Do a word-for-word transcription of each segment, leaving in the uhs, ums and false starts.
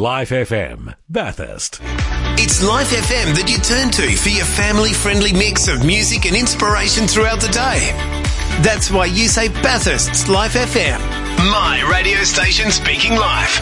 Life F M, Bathurst. It's Life F M that you turn to for your family-friendly mix of music and inspiration throughout the day. That's why you say Bathurst's Life F M. My radio station speaking life.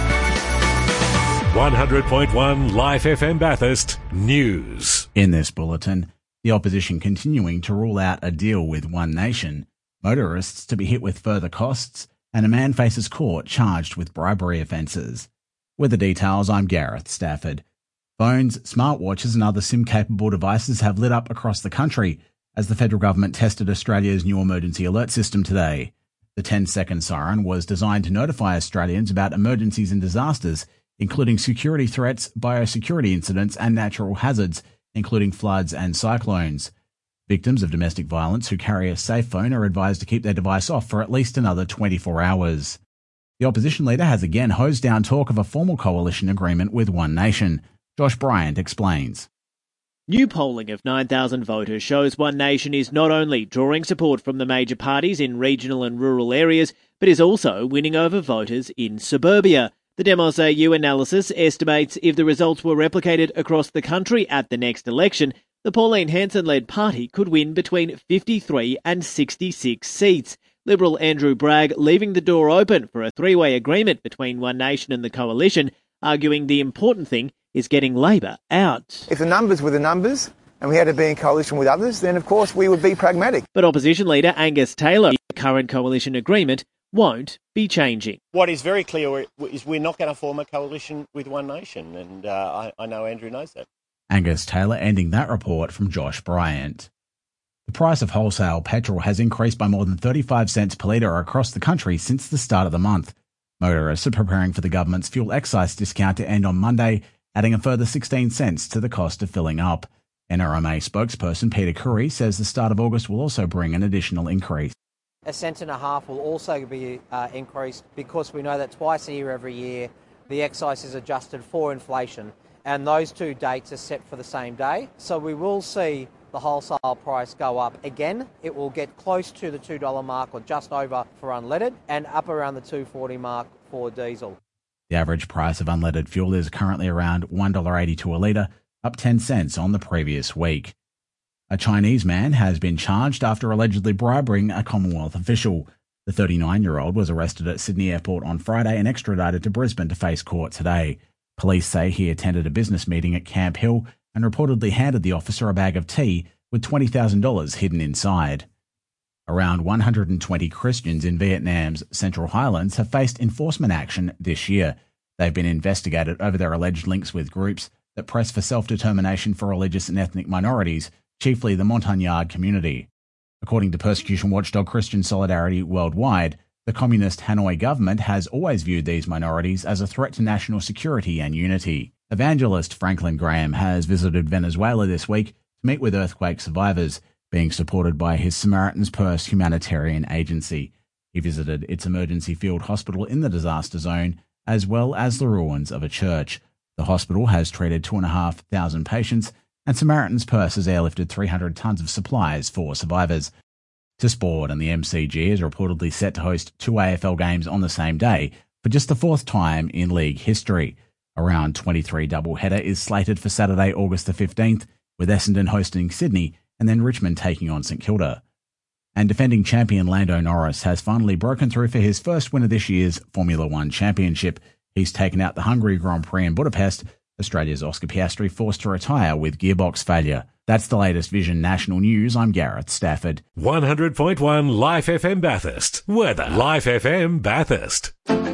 one hundred point one Life F M Bathurst News. In this bulletin, the opposition continuing to rule out a deal with One Nation, motorists to be hit with further costs, and a man faces court charged with bribery offences. With the details, I'm Gareth Stafford. Phones, smartwatches and other SIM-capable devices have lit up across the country as the federal government tested Australia's new emergency alert system today. The ten-second siren was designed to notify Australians about emergencies and disasters, including security threats, biosecurity incidents and natural hazards, including floods and cyclones. Victims of domestic violence who carry a safe phone are advised to keep their device off for at least another twenty-four hours. The opposition leader has again hosed down talk of a formal coalition agreement with One Nation. Josh Bryant explains. New polling of nine thousand voters shows One Nation is not only drawing support from the major parties in regional and rural areas, but is also winning over voters in suburbia. The Demos A U analysis estimates if the results were replicated across the country at the next election, the Pauline Hanson-led party could win between fifty-three and sixty-six seats. Liberal Andrew Bragg leaving the door open for a three-way agreement between One Nation and the coalition, arguing the important thing is getting Labor out. If the numbers were the numbers and we had to be in coalition with others, then of course we would be pragmatic. But opposition leader Angus Taylor, the current coalition agreement won't be changing. What is very clear is we're not going to form a coalition with One Nation, and uh, I, I know Andrew knows that. Angus Taylor ending that report from Josh Bryant. The price of wholesale petrol has increased by more than thirty-five cents per litre across the country since the start of the month. Motorists are preparing for the government's fuel excise discount to end on Monday, adding a further sixteen cents to the cost of filling up. N R M A spokesperson Peter Curry says the start of August will also bring an additional increase. A cent and a half will also be uh, increased because we know that twice a year every year the excise is adjusted for inflation, and those two dates are set for the same day. So we will see the wholesale price go up again. It will get close to the two dollars mark or just over for unleaded and up around the two dollars forty mark for diesel. The average price of unleaded fuel is currently around one dollar eighty-two a litre, up ten cents on the previous week. A Chinese man has been charged after allegedly bribing a Commonwealth official. The thirty-nine-year-old was arrested at Sydney Airport on Friday and extradited to Brisbane to face court today. Police say he attended a business meeting at Camp Hill and reportedly handed the officer a bag of tea with twenty thousand dollars hidden inside. Around one hundred twenty Christians in Vietnam's Central Highlands have faced enforcement action this year. They've been investigated over their alleged links with groups that press for self-determination for religious and ethnic minorities, chiefly the Montagnard community. According to persecution watchdog Christian Solidarity Worldwide, the communist Hanoi government has always viewed these minorities as a threat to national security and unity. Evangelist Franklin Graham has visited Venezuela this week to meet with earthquake survivors, being supported by his Samaritan's Purse humanitarian agency. He visited its emergency field hospital in the disaster zone, as well as the ruins of a church. The hospital has treated two thousand five hundred patients, and Samaritan's Purse has airlifted three hundred tonnes of supplies for survivors. To sport, and the M C G is reportedly set to host two A F L games on the same day for just the fourth time in league history. A round twenty-three doubleheader is slated for Saturday, August the fifteenth, with Essendon hosting Sydney and then Richmond taking on St Kilda. And defending champion Lando Norris has finally broken through for his first win of this year's Formula One Championship. He's taken out the Hungary Grand Prix in Budapest. Australia's Oscar Piastri forced to retire with gearbox failure. That's the latest Vision National News. I'm Gareth Stafford. one hundred point one Life F M Bathurst. Weather. Life F M Bathurst.